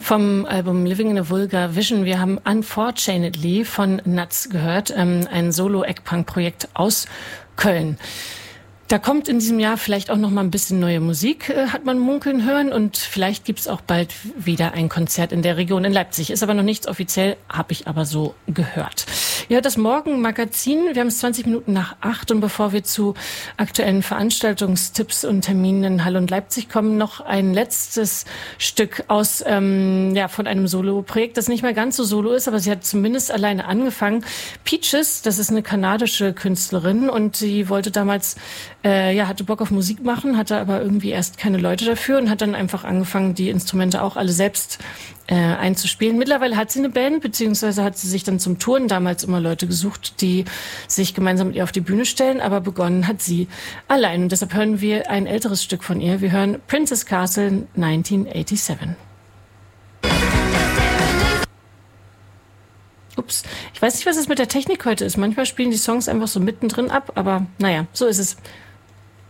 Vom Album Living in a Vulgar Vision. Wir haben Unfortunately von Nuts gehört, ein Solo-Eggpunk-Projekt aus Köln. Da kommt in diesem Jahr vielleicht auch noch mal ein bisschen neue Musik, hat man munkeln hören. Und vielleicht gibt's auch bald wieder ein Konzert in der Region in Leipzig. Ist aber noch nichts offiziell, habe ich aber so gehört. Ihr hört das Morgenmagazin. Wir haben es 20 Minuten nach 8. Und bevor wir zu aktuellen Veranstaltungstipps und Terminen in Halle und Leipzig kommen, noch ein letztes Stück aus von einem Solo-Projekt, das nicht mal ganz so solo ist, aber sie hat zumindest alleine angefangen. Peaches, das ist eine kanadische Künstlerin und sie wollte damals hatte Bock auf Musik machen, hatte aber irgendwie erst keine Leute dafür und hat dann einfach angefangen, die Instrumente auch alle selbst einzuspielen. Mittlerweile hat sie eine Band, beziehungsweise hat sie sich dann zum Touren damals immer Leute gesucht, die sich gemeinsam mit ihr auf die Bühne stellen, aber begonnen hat sie allein. Und deshalb hören wir ein älteres Stück von ihr. Wir hören Princess Castle 1987. Ups, ich weiß nicht, was es mit der Technik heute ist. Manchmal spielen die Songs einfach so mittendrin ab, aber naja, so ist es.